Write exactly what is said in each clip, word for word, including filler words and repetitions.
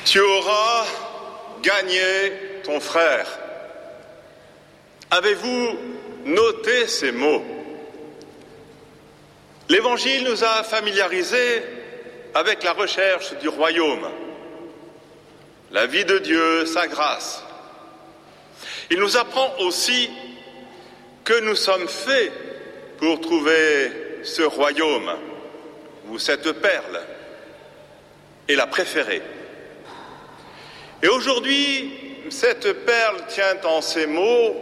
Tu auras gagné ton frère. Avez-vous noté ces mots? L'Évangile nous a familiarisés avec la recherche du royaume, la vie de Dieu, sa grâce. Il nous apprend aussi que nous sommes faits pour trouver ce royaume ou cette perle et la préférer. Et aujourd'hui, cette perle tient en ces mots: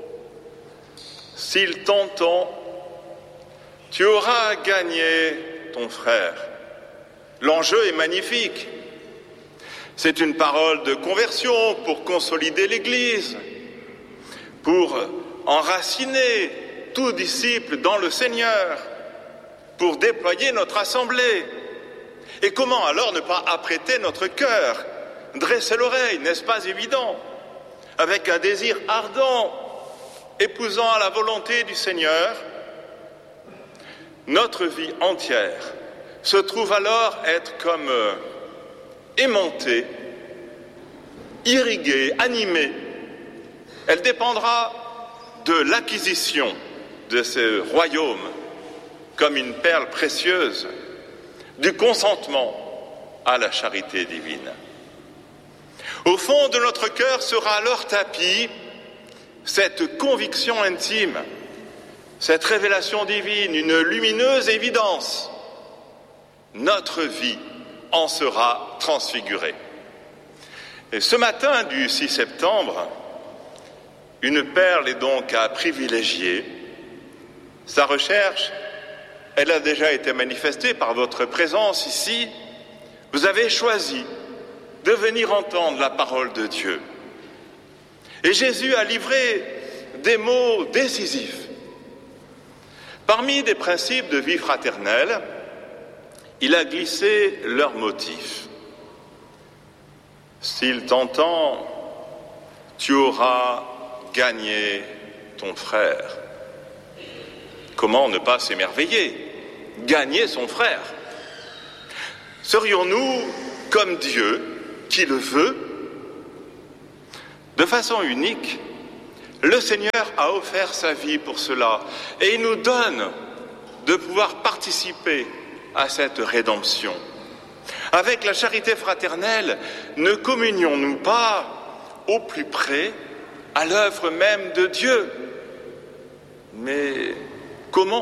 s'il t'entend, tu auras gagné ton frère. L'enjeu est magnifique. C'est une parole de conversion pour consolider l'Église, pour enraciner tout disciple dans le Seigneur, pour déployer notre assemblée. Et comment alors ne pas apprêter notre cœur, dresser l'oreille, n'est-ce pas évident, avec un désir ardent, épousant à la volonté du Seigneur? Notre vie entière se trouve alors être comme euh, aimantée, irriguée, animée. Elle dépendra de l'acquisition de ce royaume comme une perle précieuse, du consentement à la charité divine. Au fond de notre cœur sera alors tapie cette conviction intime, cette révélation divine, une lumineuse évidence. Notre vie en sera transfigurée. Et ce matin du six septembre, une perle est donc à privilégier. Sa recherche, elle a déjà été manifestée par votre présence ici. Vous avez choisi de venir entendre la parole de Dieu. Et Jésus a livré des mots décisifs. Parmi des principes de vie fraternelle, il a glissé leur motif. S'il t'entend, tu auras gagné ton frère. Comment ne pas s'émerveiller? Gagner son frère. Serions-nous comme Dieu qui le veut? De façon unique, le Seigneur a offert sa vie pour cela et il nous donne de pouvoir participer à cette rédemption. Avec la charité fraternelle, ne communions-nous pas au plus près à l'œuvre même de Dieu? Mais comment?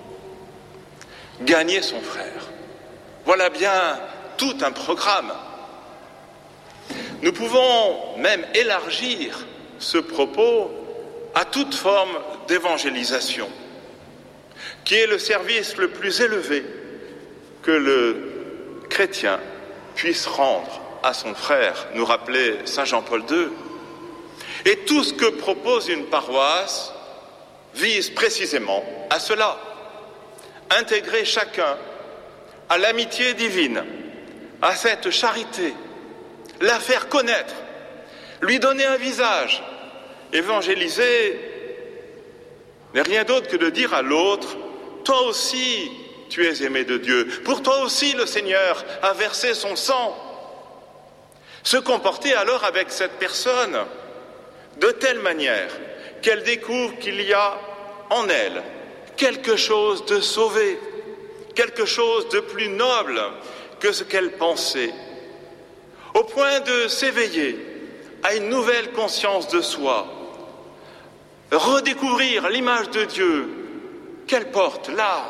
Gagner son frère. Voilà bien tout un programme. Nous pouvons même élargir ce propos à toute forme d'évangélisation, qui est le service le plus élevé que le chrétien puisse rendre à son frère, nous rappelait saint Jean-Paul deux. Et tout ce que propose une paroisse vise précisément à cela: intégrer chacun à l'amitié divine, à cette charité, la faire connaître, lui donner un visage. Évangéliser n'est rien d'autre que de dire à l'autre: toi aussi tu es aimé de Dieu, pour toi aussi le Seigneur a versé son sang. Se comporter alors avec cette personne de telle manière qu'elle découvre qu'il y a en elle quelque chose de sauvé, quelque chose de plus noble que ce qu'elle pensait, au point de s'éveiller à une nouvelle conscience de soi, redécouvrir l'image de Dieu qu'elle porte là.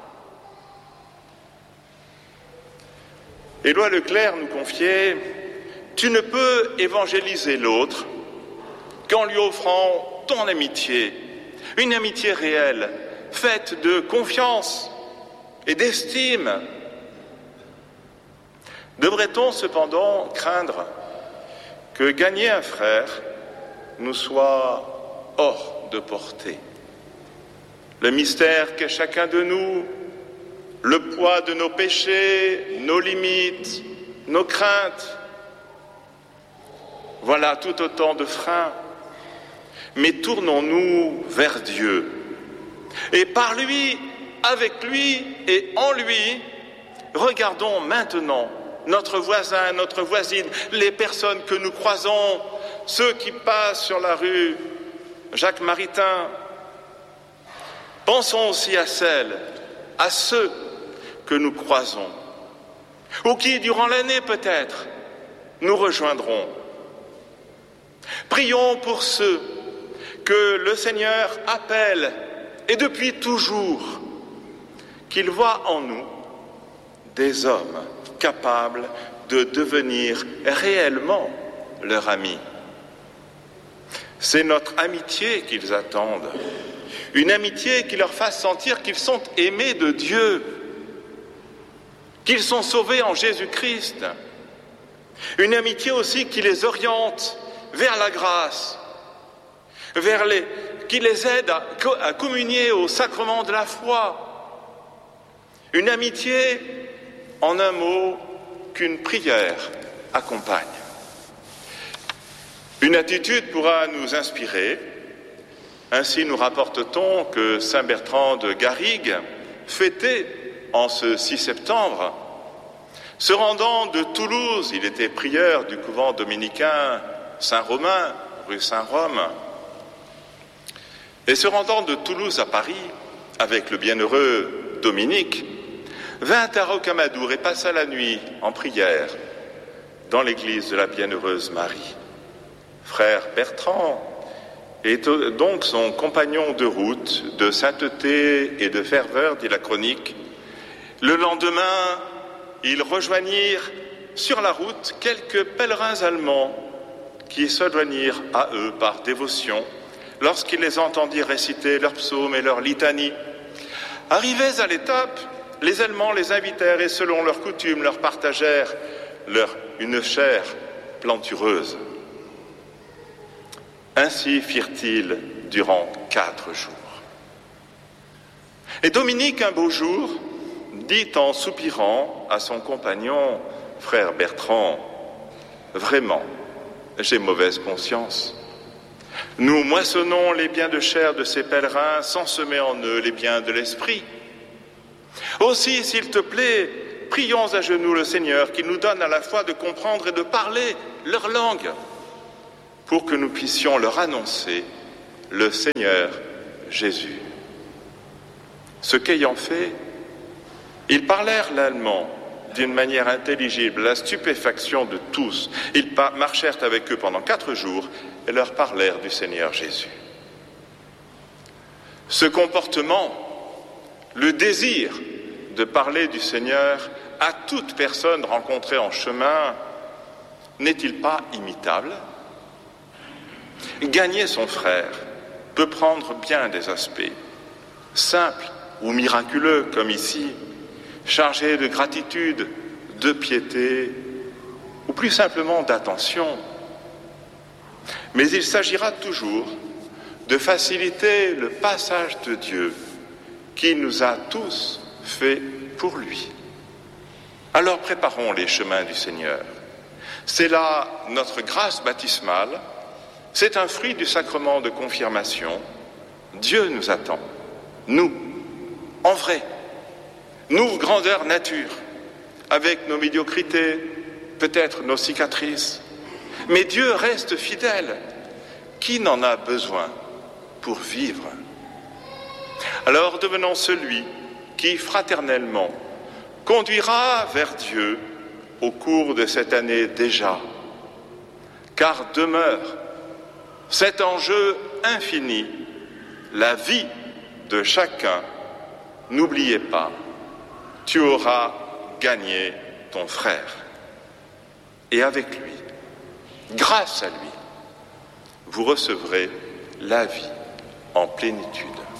Éloi Leclerc nous confiait: tu ne peux évangéliser l'autre qu'en lui offrant ton amitié, une amitié réelle, faite de confiance et d'estime. Devrait-on cependant craindre que gagner un frère nous soit hors de portée? Le mystère qu'est chacun de nous, le poids de nos péchés, nos limites, nos craintes, voilà tout autant de freins. Mais tournons-nous vers Dieu. Et par lui, avec lui et en lui, regardons maintenant notre voisin, notre voisine, les personnes que nous croisons, ceux qui passent sur la rue Jacques Maritain. Pensons aussi à celles, à ceux que nous croisons, ou qui, durant l'année peut-être, nous rejoindront. Prions pour ceux que le Seigneur appelle, et depuis toujours, qu'il voit en nous des hommes capables de devenir réellement leur ami. C'est notre amitié qu'ils attendent, une amitié qui leur fasse sentir qu'ils sont aimés de Dieu, qu'ils sont sauvés en Jésus-Christ, une amitié aussi qui les oriente vers la grâce, vers les, qui les aide à, à communier au sacrement de la foi, une amitié, en un mot, qu'une prière accompagne. Une attitude pourra nous inspirer. Ainsi nous rapporte-t-on que saint Bertrand de Garrigues fêtait en ce six septembre, se rendant de Toulouse, il était prieur du couvent dominicain Saint-Romain, rue Saint-Rome, et se rendant de Toulouse à Paris avec le bienheureux Dominique, vint à Rocamadour et passa la nuit en prière dans l'église de la Bienheureuse Marie. Frère Bertrand est donc son compagnon de route, de sainteté et de ferveur, dit la chronique. Le lendemain, ils rejoignirent sur la route quelques pèlerins allemands qui se joignirent à eux par dévotion lorsqu'ils les entendirent réciter leurs psaumes et leurs litanies. Arrivés à l'étape, les Allemands les invitèrent et selon leur coutume leur partagèrent leur, une chair plantureuse. Ainsi firent-ils durant quatre jours. Et Dominique, un beau jour, dit en soupirant à son compagnon, frère Bertrand, « Vraiment, j'ai mauvaise conscience. Nous moissonnons les biens de chair de ces pèlerins sans semer en eux les biens de l'esprit. Aussi, s'il te plaît, prions à genoux le Seigneur qui nous donne à la fois de comprendre et de parler leur langue, pour que nous puissions leur annoncer le Seigneur Jésus. » Ce qu'ayant fait, ils parlèrent l'allemand d'une manière intelligible, la stupéfaction de tous. Ils marchèrent avec eux pendant quatre jours et leur parlèrent du Seigneur Jésus. Ce comportement, le désir de parler du Seigneur à toute personne rencontrée en chemin, n'est-il pas imitable ? Gagner son frère peut prendre bien des aspects, simples ou miraculeux comme ici, chargés de gratitude, de piété ou plus simplement d'attention. Mais il s'agira toujours de faciliter le passage de Dieu qui nous a tous fait pour lui. Alors préparons les chemins du Seigneur. C'est là notre grâce baptismale. C'est un fruit du sacrement de confirmation. Dieu nous attend, nous, en vrai, nous, grandeur nature, avec nos médiocrités, peut-être nos cicatrices. Mais Dieu reste fidèle. Qui n'en a besoin pour vivre ? Alors devenons celui qui, fraternellement, conduira vers Dieu au cours de cette année déjà. Car demeure cet enjeu infini, la vie de chacun. N'oubliez pas, tu auras gagné ton frère. Et avec lui, grâce à lui, vous recevrez la vie en plénitude.